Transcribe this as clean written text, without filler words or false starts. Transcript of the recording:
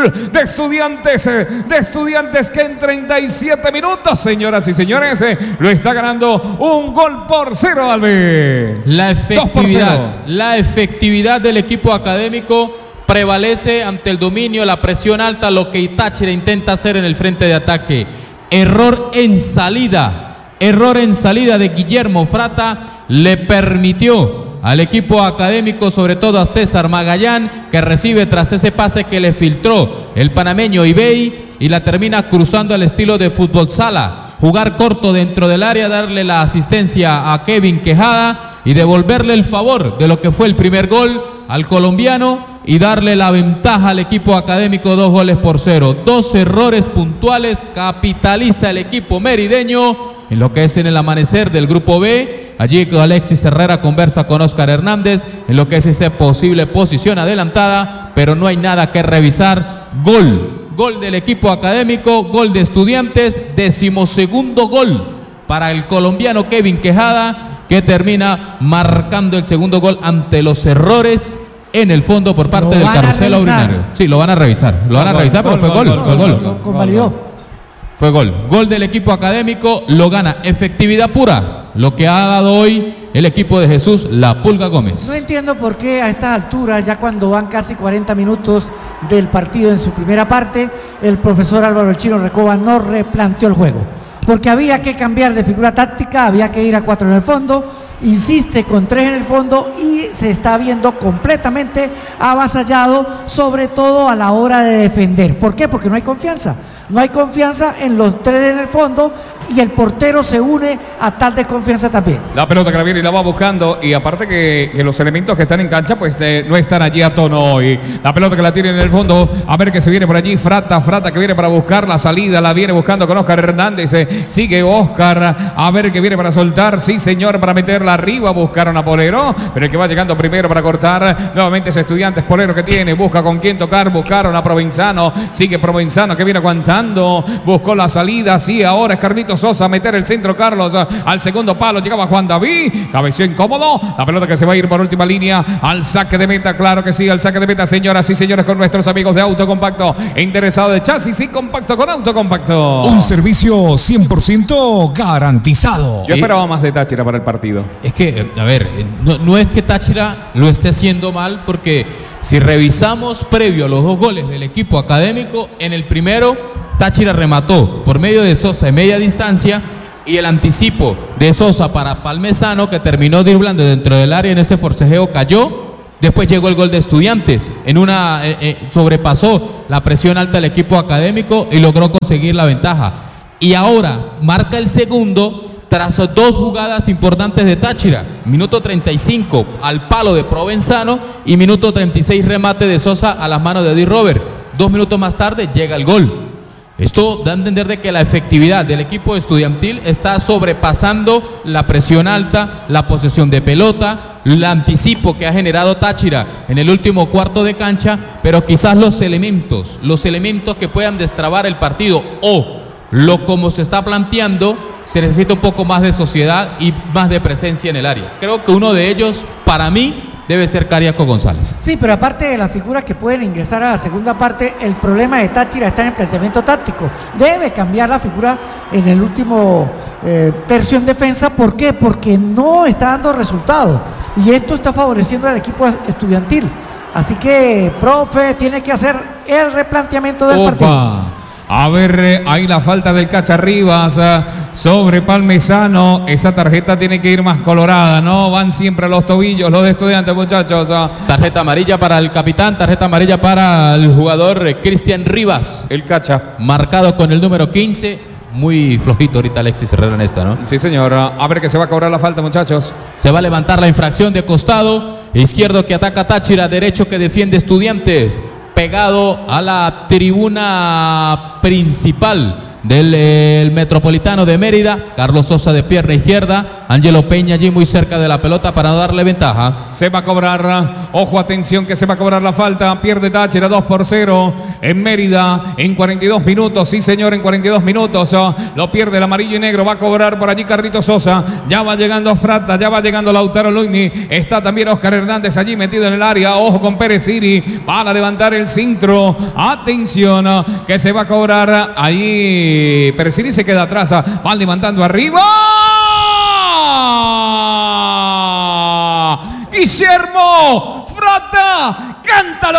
gol de Estudiantes que en 37 minutos, señoras y señores, lo está ganando 1-0, Alves. La efectividad del equipo académico prevalece ante el dominio, la presión alta, lo que Táchira intenta hacer en el frente de ataque. Error en salida de Guillermo Frata le permitió al equipo académico, sobre todo a César Magallán, que recibe tras ese pase que le filtró el panameño Ibey y la termina cruzando al estilo de fútbol sala. Jugar corto dentro del área, darle la asistencia a Kevin Quejada y devolverle el favor de lo que fue el primer gol al colombiano y darle la ventaja al equipo académico 2-0. 2 errores puntuales capitaliza el equipo merideño en lo que es en el amanecer del grupo B. Allí Alexis Herrera conversa con Oscar Hernández en lo que es esa posible posición adelantada, pero no hay nada que revisar. Gol del equipo académico, gol de Estudiantes, 12º gol para el colombiano Kevin Quejada, que termina marcando el segundo gol ante los errores en el fondo por parte del carrusel aurinario. Sí, lo van a revisar, pero fue gol. Convalidó. Fue gol del equipo académico, lo gana, efectividad pura, lo que ha dado hoy el equipo de Jesús La Pulga Gómez. No entiendo por qué a estas alturas, ya cuando van casi 40 minutos del partido en su primera parte, el profesor Álvaro El Chino Recoba no replanteó el juego, porque había que cambiar de figura táctica, había que ir a 4 en el fondo, insiste con 3 en el fondo y se está viendo completamente avasallado, sobre todo a la hora de defender. ¿Por qué? Porque no hay confianza. No hay confianza en los 3 en el fondo y el portero se une a tal desconfianza también. La pelota que la viene y la va buscando, y aparte que los elementos que están en cancha pues no están allí a tono hoy. La pelota que la tiene en el fondo, a ver que se viene por allí Frata que viene para buscar la salida, la viene buscando con Oscar Hernández, sigue Oscar, a ver que viene para soltar, sí señor, para meterla arriba, buscaron a Polero, pero el que va llegando primero para cortar, nuevamente es Estudiantes. Polero que tiene, busca con quién tocar, buscaron a Provenzano, sigue Provenzano que viene aguantando, buscó la salida, sí, ahora es Carlitos Sosa, meter el centro Carlos al segundo palo, llegaba Juan David, cabeció incómodo, la pelota que se va a ir por última línea al saque de meta, claro que sí, al saque de meta, señoras y señores, con nuestros amigos de Autocompacto, interesado de chasis y compacto con Autocompacto. Un servicio 100% garantizado. Yo esperaba más de Táchira para el partido. Es que, a ver, no es que Táchira lo esté haciendo mal, porque si revisamos previo a los 2 goles del equipo académico, en el primero Táchira remató por medio de Sosa en media distancia y el anticipo de Sosa para Palmesano, que terminó driblando dentro del área, en ese forcejeo cayó. Después llegó el gol de Estudiantes, sobrepasó la presión alta del equipo académico y logró conseguir la ventaja. Y ahora marca el segundo tras 2 jugadas importantes de Táchira. Minuto 35 al palo de Provenzano y minuto 36 remate de Sosa a las manos de Eddie Robert. 2 minutos más tarde llega el gol. Esto da a entender de que la efectividad del equipo estudiantil está sobrepasando la presión alta, la posesión de pelota, el anticipo que ha generado Táchira en el último cuarto de cancha, pero quizás los elementos que puedan destrabar el partido o como se está planteando, se necesita un poco más de sociedad y más de presencia en el área. Creo que uno de ellos, para mí, debe ser Cariaco González. Sí, pero aparte de las figuras que pueden ingresar a la segunda parte, el problema de Táchira está en el planteamiento táctico. Debe cambiar la figura en el último tercio en defensa. ¿Por qué? Porque no está dando resultado y esto está favoreciendo al equipo estudiantil. Así que, profe, tiene que hacer el replanteamiento del partido. A ver, ahí la falta del Cacharribas sobre Palmesano. Esa tarjeta tiene que ir más colorada, ¿no? Van siempre a los tobillos los de Estudiantes, muchachos. Tarjeta amarilla para el capitán, tarjeta amarilla para el jugador Cristian Rivas. El Cacha. Marcado con el número 15. Muy flojito ahorita Alexis Herrera en esta, ¿no? Sí, señor. A ver que se va a cobrar la falta, muchachos. Se va a levantar la infracción de costado. Izquierdo que ataca Táchira, derecho que defiende Estudiantes. Pegado a la tribuna principal del Metropolitano de Mérida. Carlos Sosa de pierna izquierda, Ángelo Peña allí muy cerca de la pelota para darle ventaja. Se va a cobrar, ojo, atención, que se va a cobrar la falta. Pierde Táchira 2-0 en Mérida en 42 minutos. Sí, señor, en 42 minutos. Lo pierde el amarillo y negro. Va a cobrar por allí Carrito Sosa. Ya va llegando Frata, ya va llegando Lautaro Luini. Está también Oscar Hernández allí metido en el área. Ojo con Pérez Siri. Van a levantar el centro. Atención, que se va a cobrar ahí. Pérez Siri se queda atrás. Van levantando arriba. Guillermo Frata, cántalo.